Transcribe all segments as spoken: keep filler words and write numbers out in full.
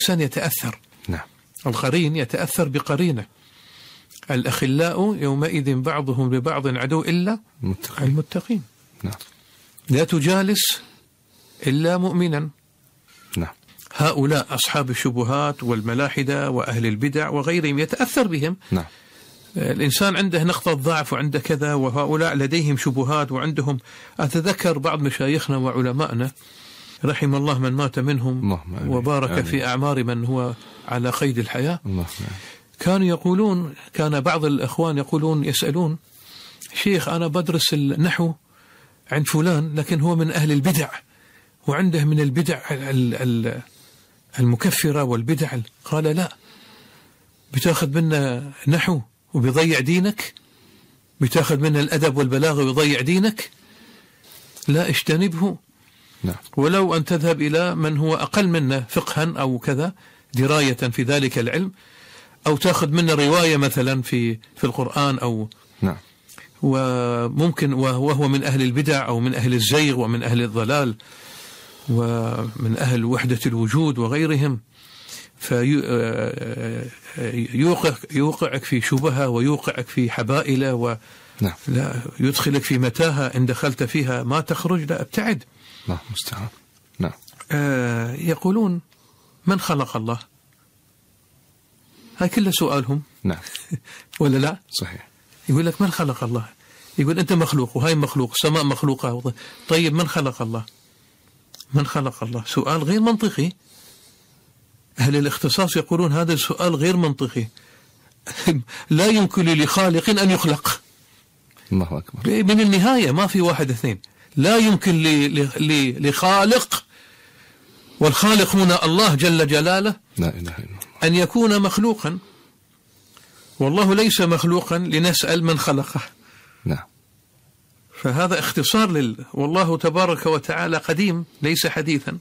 الإنسان يتأثر. نعم. القرين يتأثر بقرينه. الأخلاء يومئذ بعضهم ببعض عدو إلا المتقين. المتقين. نعم. لا تجالس إلا مؤمنا. نعم. هؤلاء أصحاب الشبهات والملاحدة وأهل البدع وغيرهم يتأثر بهم. نعم. الإنسان عنده نقطة ضعف وعنده كذا، وهؤلاء لديهم شبهات وعندهم. أتذكر بعض مشايخنا وعلمائنا رحم الله من مات منهم وبارك آمين. في أعمار من هو على قيد الحياة. الله. كانوا يقولون، كان بعض الأخوان يقولون يسألون: شيخ أنا بدرس النحو عند فلان لكن هو من أهل البدع وعنده من البدع المكفرة والبدع. قال: لا، بتاخذ منا نحو وبيضيع دينك، بتاخذ منا الأدب والبلاغة ويضيع دينك، لا، اجتنبه. نعم. ولو أن تذهب إلى من هو أقل منا فقها أو كذا دراية في ذلك العلم، أو تأخذ منا رواية مثلا في في القرآن أو نعم. وممكن وهو من أهل البدع أو من أهل الزيغ ومن أهل الضلال ومن أهل وحدة الوجود وغيرهم، فيوقعك في شبهة ويوقعك في حبائل و نعم. لا يدخلك في متاهة إن دخلت فيها ما تخرج، لا، ابتعد. نعم مستعان. نعم. آه يقولون: من خلق الله؟ هاي كل سؤالهم. نعم. ولا لا؟ صحيح. يقول لك: من خلق الله؟ يقول أنت مخلوق وهاي مخلوق، سماء مخلوقة. طيب من خلق الله؟ من خلق الله؟ سؤال غير منطقي. أهل الاختصاص يقولون هذا السؤال غير منطقي. لا يمكن لخالق أن يخلق. الله أكبر. من النهاية ما في واحد اثنين. لا يمكن لخالق، والخالق هنا الله جل جلاله، لا إله إلا الله، أن يكون مخلوقا، والله ليس مخلوقا لنسأل من خلقه. نعم. فهذا اختصار لل والله تبارك وتعالى قديم ليس حديثا،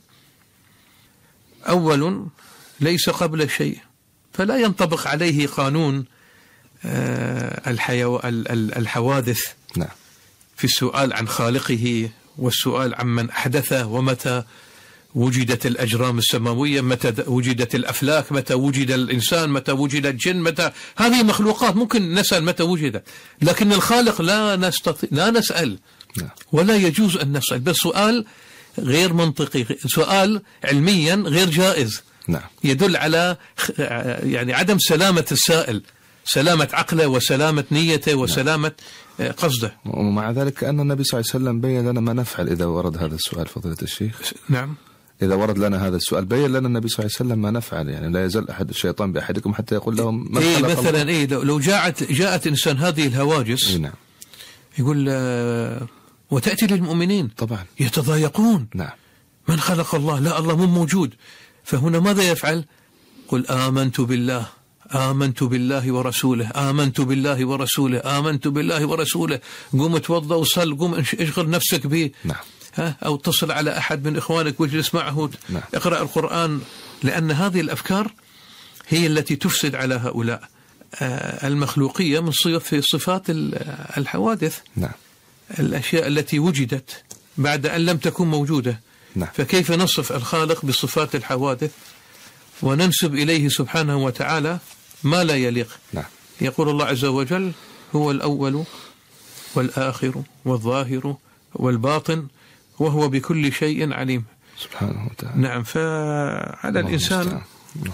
أول ليس قبل شيء، فلا ينطبق عليه قانون الحيو... الحوادث. نعم. في السؤال عن خالقه والسؤال عن من أحدثه، ومتى وجدت الأجرام السماوية، متى وجدت الأفلاك، متى وجد الإنسان، متى وجد الجن، متى هذه مخلوقات ممكن نسأل متى وجدت، لكن الخالق لا نستطيع لا نسأل. نعم. ولا يجوز أن نسأل، بس سؤال غير منطقي، سؤال علميا غير جائز. نعم. يدل على يعني عدم سلامة السائل، سلامة عقله وسلامة نيته وسلامة نعم. قصده. ومع ذلك كأن النبي صلى الله عليه وسلم بين لنا ما نفعل إذا ورد هذا السؤال. فضيلة الشيخ، نعم، إذا ورد لنا هذا السؤال بين لنا النبي صلى الله عليه وسلم ما نفعل، يعني لا يزال أحد الشيطان بأحدكم حتى يقول لهم من إيه خلق مثلا الله. إيه لو جاءت جاءت إنسان هذه الهواجس، إيه نعم. يقول آه وتأتي للمؤمنين طبعا يتضايقون. نعم. من خلق الله؟ لا، الله مو موجود. فهنا ماذا يفعل؟ قل آمنت بالله، آمنت بالله ورسوله، آمنت بالله ورسوله، آمنت بالله ورسوله. قوم توضأ وصل، قوم اشغل نفسك به. نعم. ها، أو اتصل على أحد من إخوانك واجلس معه. نعم. اقرأ القرآن، لأن هذه الأفكار هي التي تفسد على هؤلاء. آه المخلوقية من في صفات الحوادث. نعم. الأشياء التي وجدت بعد أن لم تكن موجودة. نعم. فكيف نصف الخالق بصفات الحوادث وننسب إليه سبحانه وتعالى ما لا يليق؟ نعم. يقول الله عز وجل: هو الأول والآخر والظاهر والباطن وهو بكل شيء عليم. سبحانه وتعالى. نعم. فعلى الإنسان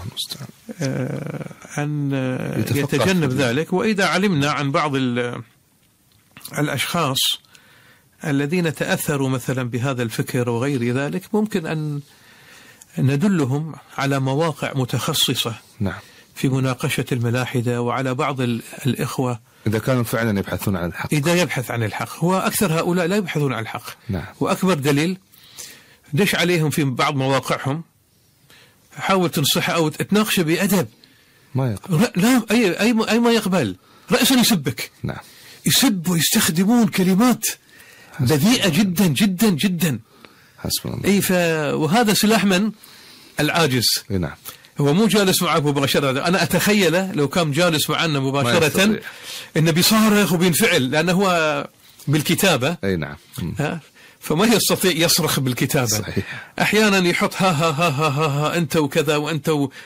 أن يتجنب ذلك. وإذا علمنا عن بعض الأشخاص الذين تأثروا مثلا بهذا الفكر وغير ذلك، ممكن أن ندلهم على مواقع متخصصة. نعم. في مناقشة الملاحدة، وعلى بعض الإخوة إذا كانوا فعلا يبحثون عن الحق. إذا يبحث عن الحق، هو أكثر هؤلاء لا يبحثون عن الحق. نعم. وأكبر دليل دش عليهم في بعض مواقعهم، حاول تنصحه أو تناقشه بأدب، ما يقبل. لا، أي أي أي ما يقبل، رأسا يسبك. نعم. يسب ويستخدمون كلمات بذيئة جدا جدا جدا. حسبنا الله. أي ف وهذا سلاح من العاجز. نعم. هو مو جالس معه مباشرة. أنا أتخيله لو كان جالس معنا مباشرة إنه بيصارخ وبينفعل، لأنه هو بالكتابة. أي نعم. فما يستطيع يصرخ بالكتابة. صحيح. أحيانا يحط ها ها ها ها ها, ها أنت وكذا وأنت